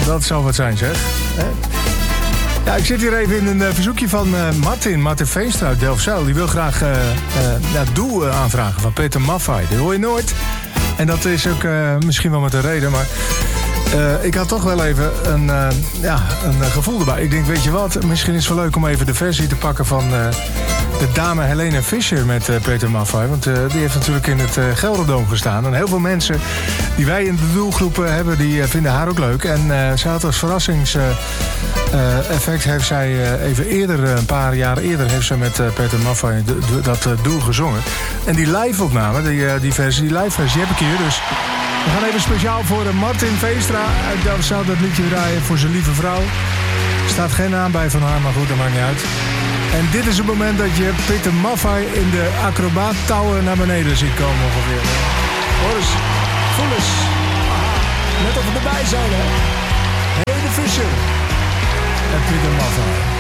dat zou wat zijn, zeg. Ja, ik zit hier even in een verzoekje van Martin Veenstra uit Delfzijl. Die wil graag Doe aanvragen van Peter Maffay. Dat hoor je nooit. En dat is ook misschien wel met een reden, maar... ik had toch wel even een gevoel erbij. Ik denk, weet je wat, misschien is het wel leuk om even de versie te pakken van de dame Helene Fischer met Peter Maffay. Want die heeft natuurlijk in het Gelderdoom gestaan. En heel veel mensen die wij in de doelgroep hebben, die vinden haar ook leuk. En ze had als verrassingseffect, heeft zij even eerder, een paar jaar eerder, heeft ze met Peter Maffay dat doel gezongen. En die live-opname, die live-versie heb ik hier, dus... We gaan even speciaal voor Martin Veenstra uit Delfzijl dat liedje draaien voor zijn lieve vrouw. Er staat geen naam bij van haar, maar goed, dat maakt niet uit. En dit is het moment dat je Peter Maffay in de acrobaattouwen naar beneden ziet komen ongeveer. Hoor eens, voel eens. Aha, net of we erbij zijn, hè. Helene Fischer en Peter Maffay.